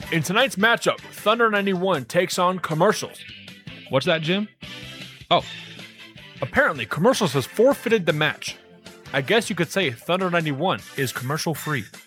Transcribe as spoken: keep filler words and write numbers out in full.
In tonight's matchup, Thunder ninety-one takes on Commercials. What's that, Jim? Oh. Apparently, Commercials has forfeited the match. I guess you could say Thunder ninety-one is commercial free.